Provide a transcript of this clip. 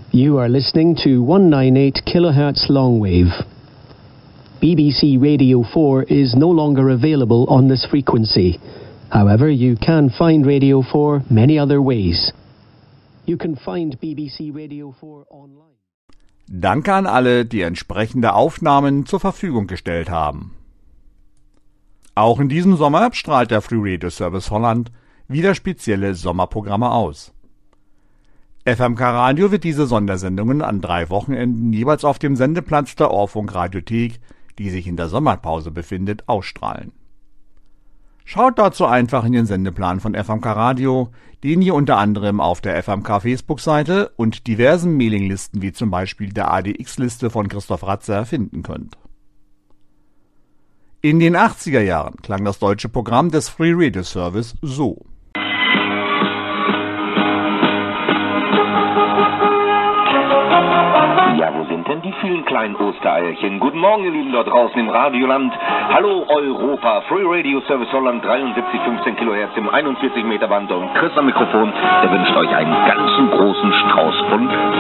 You are listening to 198 kHz longwave. BBC Radio 4 is no longer available on this frequency. However, you can find Radio 4 many other ways. You can find BBC Radio 4 online. Danke an alle, die entsprechende Aufnahmen zur Verfügung gestellt haben. Auch in diesem Sommer strahlt der Free Radio Service Holland wieder spezielle Sommerprogramme aus. FMK Radio wird diese Sondersendungen an 3 Wochenenden jeweils auf dem Sendeplatz der Orfunk Radiothek, die sich in der Sommerpause befindet, ausstrahlen. Schaut dazu einfach in den Sendeplan von FMK Radio, den ihr unter anderem auf der FMK Facebook-Seite und diversen Mailinglisten wie zum Beispiel der ADX-Liste von Christoph Ratzer finden könnt. In den 80er Jahren klang das deutsche Programm des Free Radio Service so. Ja, wo sind denn die vielen kleinen Ostereierchen? Guten Morgen, ihr Lieben dort draußen im Radioland. Hallo Europa, Free Radio Service Holland 73,15 kHz im 41 Meter Band und Chris am Mikrofon, der wünscht euch einen ganzen großen Strauß von